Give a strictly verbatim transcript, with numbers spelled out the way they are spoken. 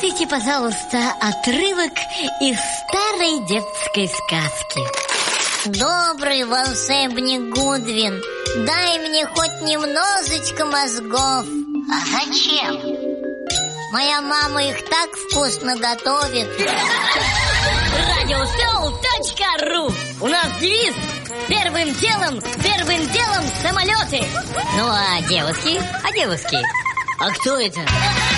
Послушайте, пожалуйста, отрывок из старой детской сказки. Добрый волшебник Гудвин, дай мне хоть немножечко мозгов. А зачем? Моя мама их так вкусно готовит. Радиосел точка ру. У нас девиз: первым делом, первым делом самолеты. Ну а девушки? А девушки? А кто это?